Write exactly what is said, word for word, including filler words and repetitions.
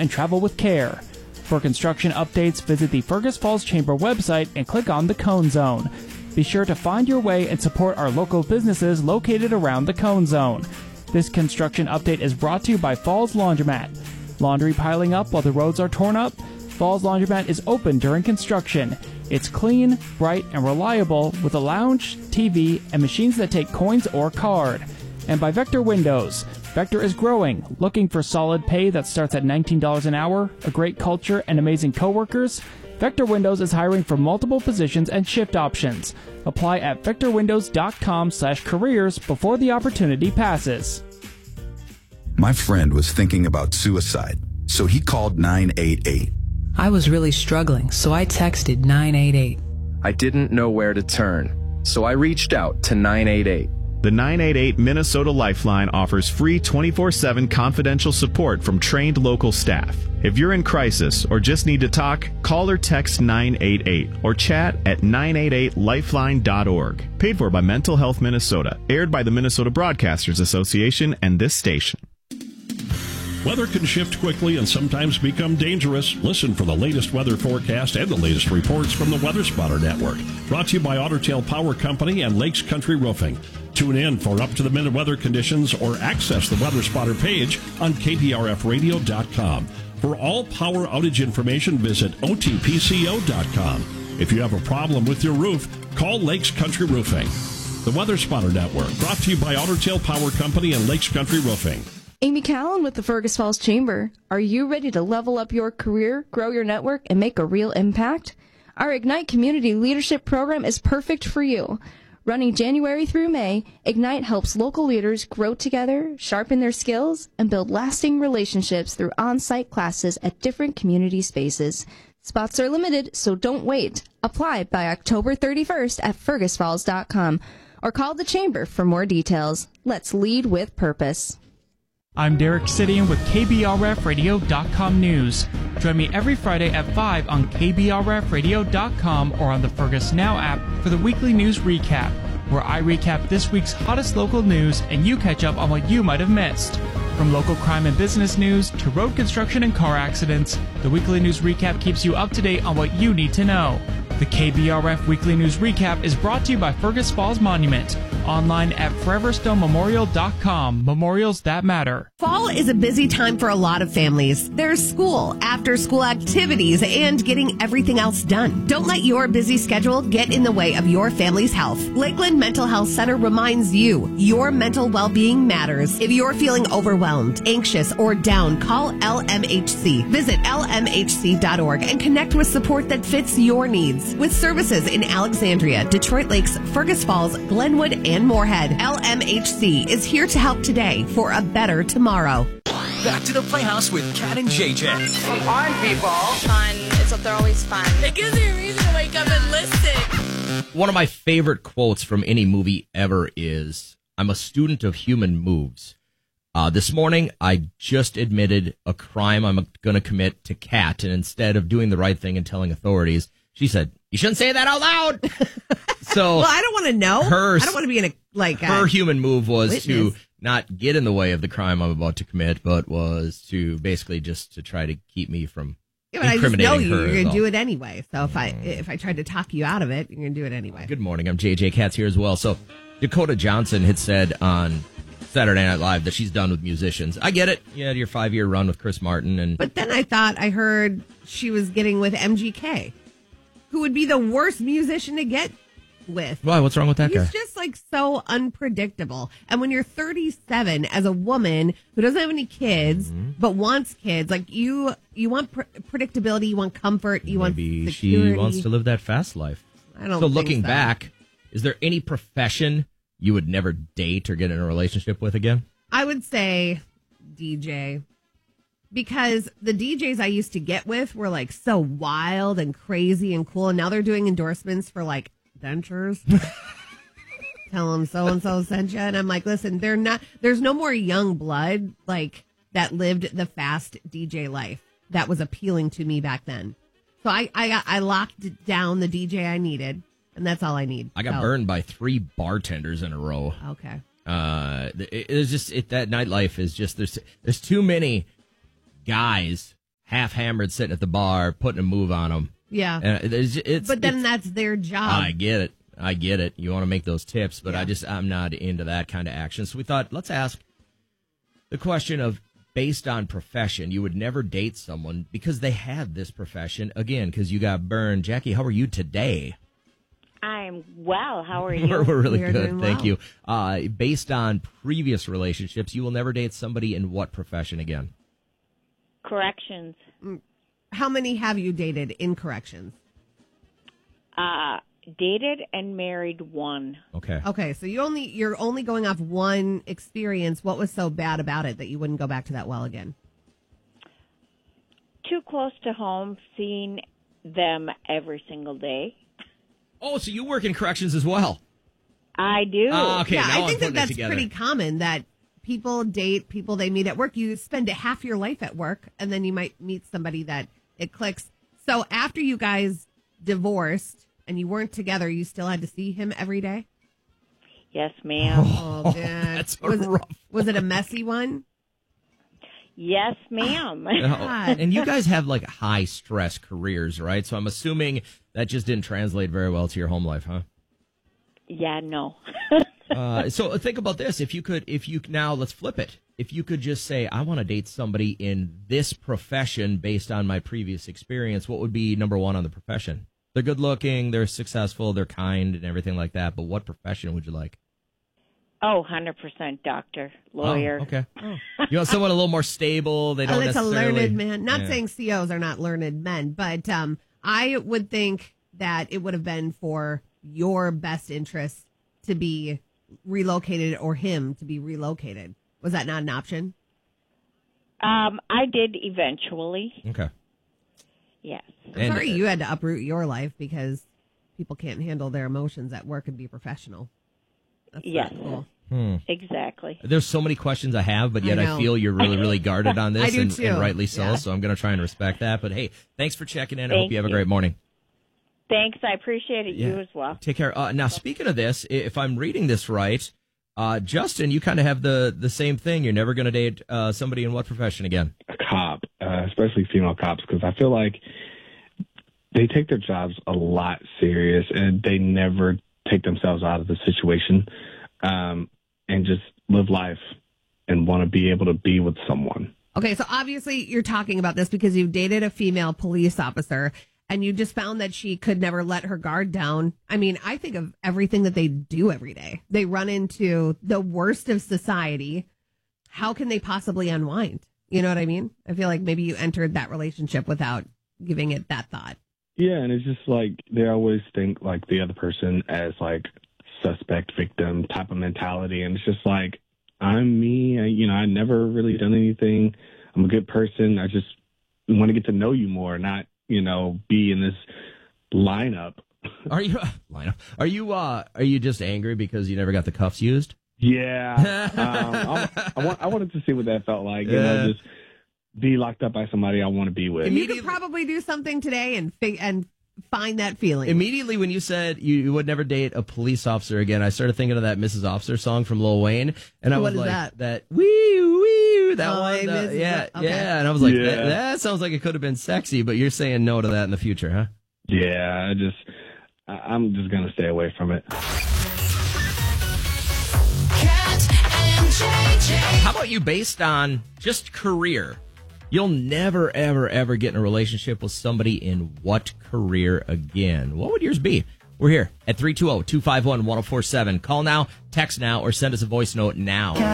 and travel with care. For construction updates, visit the Fergus Falls Chamber website and click on the Cone Zone. Be sure to find your way and support our local businesses located around the Cone Zone. This construction update is brought to you by Falls Laundromat. Laundry piling up while the roads are torn up? Falls Laundromat is open during construction. It's clean, bright, and reliable with a lounge, T V, and machines that take coins or card. And by Vector Windows. Vector is growing, looking for solid pay that starts at nineteen dollars an hour, a great culture, and amazing coworkers. Vector Windows is hiring for multiple positions and shift options. Apply at vectorwindows.com slash careers before the opportunity passes. My friend was thinking about suicide, so he called nine eight eight. I was really struggling, so I texted nine eight eight. I didn't know where to turn, so I reached out to nine eight eight. The nine eight eight Minnesota Lifeline offers free twenty-four seven confidential support from trained local staff. If you're in crisis or just need to talk, call or text nine eight eight or chat at nine eight eight lifeline dot org. Paid for by Mental Health Minnesota. Aired by the Minnesota Broadcasters Association and this station. Weather can shift quickly and sometimes become dangerous. Listen for the latest weather forecast and the latest reports from the Weather Spotter Network. Brought to you by Otter Tail Power Company and Lakes Country Roofing. Tune in for up-to-the-minute weather conditions or access the Weather Spotter page on K P R F radio dot com. For all power outage information, visit O T P C O dot com. If you have a problem with your roof, call Lakes Country Roofing. The Weather Spotter Network, brought to you by Otter Tail Power Company and Lakes Country Roofing. Amy Callan with the Fergus Falls Chamber. Are you ready to level up your career, grow your network, and make a real impact? Our Ignite Community Leadership Program is perfect for you. Running January through May, Ignite helps local leaders grow together, sharpen their skills, and build lasting relationships through on-site classes at different community spaces. Spots are limited, so don't wait. Apply by October thirty-first at fergus falls dot com or call the Chamber for more details. Let's lead with purpose. I'm Derek Sidian with K B R F radio dot com News. Join me every Friday at five on K B R F radio dot com or on the Fergus Now app for the weekly news recap, where I recap this week's hottest local news and you catch up on what you might have missed. From local crime and business news to road construction and car accidents, the weekly news recap keeps you up to date on what you need to know. The K B R F Weekly News Recap is brought to you by Fergus Falls Monument. Online at forever stone memorial dot com. Memorials that matter. Fall is a busy time for a lot of families. There's school, after-school activities, and getting everything else done. Don't let your busy schedule get in the way of your family's health. Lakeland Mental Health Center reminds you your mental well-being matters. If you're feeling overwhelmed, anxious, or down, call L M H C. Visit L M H C dot org and connect with support that fits your needs. With services in Alexandria, Detroit Lakes, Fergus Falls, Glenwood, and Moorhead, L M H C is here to help today for a better tomorrow. Back to the Playhouse with Kat and J J. Come on, people. Fun. It's up there always fun. It gives me a reason to wake up and listen. One of my favorite quotes from any movie ever is, "I'm a student of human moves." Uh, this morning, I just admitted a crime I'm going to commit to Kat, and instead of doing the right thing and telling authorities, she said, "You shouldn't say that out loud." So, well, I don't want to know. Her, I don't want to be in a like. Her a human move was witness. to not get in the way of the crime I'm about to commit, but was to basically just to try to keep me from yeah, but incriminating I just know you. her. You're going to all. do it anyway. So if I if I tried to talk you out of it, you're going to do it anyway. Good morning. I'm J J. Katz here as well. So Dakota Johnson had said on Saturday Night Live that she's done with musicians. I get it. You had your five-year run with Chris Martin. and But then I thought I heard she was getting with M G K, who would be the worst musician to get with. Why? What's wrong with that He's guy? He's just like so unpredictable. And when you're thirty-seven as a woman who doesn't have any kids mm-hmm. but wants kids, like you, you want pre- predictability, you want comfort, you Maybe want security. She wants to live that fast life. I don't. So think looking so. back, is there any profession you would never date or get in a relationship with again? I would say D J. Because the D Js I used to get with were like so wild and crazy and cool, and now they're doing endorsements for like dentures. Tell them so and so sent you, and I'm like, listen, they're not. There's no more young blood like that lived the fast D J life that was appealing to me back then. So I I, got, I locked down the D J I needed, and that's all I need. I got so. burned by three bartenders in a row. Okay. Uh, it, it's just it, that nightlife is just there's there's too many guys half hammered, sitting at the bar, putting a move on them. Yeah. And it's, it's, but then it's, that's their job. I get it. I get it. You want to make those tips, but yeah. I just, I'm not into that kind of action. So we thought, let's ask the question of, based on profession, you would never date someone because they have this profession. Again, because you got burned. Jackie, how are you today? I'm well. How are you? We're, we're really We're good. Thank well. you. Uh, based on previous relationships, you will never date somebody in what profession again? Corrections. How many have you dated in corrections? Uh, dated and married one. Okay. Okay, so you only you're only going off one experience. What was so bad about it that you wouldn't go back to that well again? Too close to home, seeing them every single day. Oh, so you work in corrections as well? I do. Oh, okay. Yeah, now I think I'm that that's together. pretty common that people date people they meet at work. You spend half your life at work, and then you might meet somebody that it clicks. So after you guys divorced and you weren't together, you still had to see him every day? Yes, ma'am. Oh, man. That's was, rough. it, was it a messy one? Yes, ma'am. Oh, and you guys have like high stress careers, right? So I'm assuming that just didn't translate very well to your home life, huh? Yeah, no. uh, so think about this. If you could, if you now let's flip it. If you could just say, I want to date somebody in this profession based on my previous experience, what would be number one on the profession? They're good looking, they're successful, they're kind and everything like that. But what profession would you like? Oh, one hundred percent doctor, lawyer. Oh, okay. Oh. You want someone a little more stable. They don't Oh, it's a necessarily... learned man. Not yeah. saying C Os are not learned men, but um, I would think that it would have been for your best interest to be relocated or him to be relocated. Was that not an option? Um, I did eventually. Okay. Yes. I'm And, sorry uh, you had to uproot your life because people can't handle their emotions at work and be professional. That's Yes. not cool. Hmm. Exactly. There's so many questions I have, but yet I I, know. feel you're really, really guarded on this, I do and, too. and rightly so. Yeah. So I'm going to try and respect that. But hey, thanks for checking in. I Thank hope you have a you. great morning. Thanks. I appreciate it. Yeah. You as well. Take care. Uh, now, speaking of this, i- if I'm reading this right, uh, Justin, you kind of have the, the same thing. You're never going to date uh, somebody in what profession again? A cop, uh, especially female cops, because I feel like they take their jobs a lot serious and they never take themselves out of the situation um, and just live life and want to be able to be with someone. Okay, so obviously you're talking about this because you dated a female police officer and you just found that she could never let her guard down. I mean, I think of everything that they do every day. They run into the worst of society. How can they possibly unwind? You know what I mean? I feel like maybe you entered that relationship without giving it that thought. Yeah, and it's just like they always think like the other person as like suspect victim type of mentality, and it's just like I'm me. I, you know, I never really done anything. I'm a good person. I just want to get to know you more, not you know be in this lineup. Are you lineup? Are you uh, are you just angry because you never got the cuffs used? Yeah, um, I, I, want, I wanted to see what that felt like. You Yeah. know, just be locked up by somebody I want to be with. You could probably do something today and fig- and find that feeling. Immediately when you said you, you would never date a police officer again, I started thinking of that Missus Officer song from Lil Wayne, and I What was is like, that? that wee wee that Oh, one, hey, uh, Missus yeah, Okay. yeah, and I was like, Yeah. that, that sounds like it could have been sexy, but you're saying no to that in the future, huh? Yeah, I just I, I'm just gonna stay away from it. How about you based on just career? You'll never, ever, ever get in a relationship with somebody in what career again? What would yours be? We're here at three two zero, two five one, one zero four seven. Call now, text now, or send us a voice note now.